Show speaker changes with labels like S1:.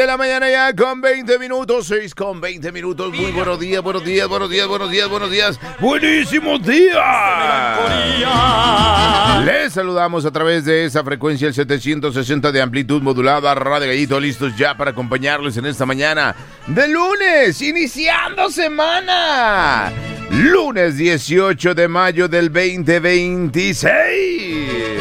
S1: de la mañana ya con 20 minutos, 6 con 20 minutos. Muy buenos días, buenos días, buenos días, buenos días, buenos días. ¡Buenísimos días! Les saludamos a través de esa frecuencia, el 760 de amplitud modulada, Radio Gallito, listos ya para acompañarles en esta mañana de lunes, iniciando semana. Lunes 18 de mayo del 2026.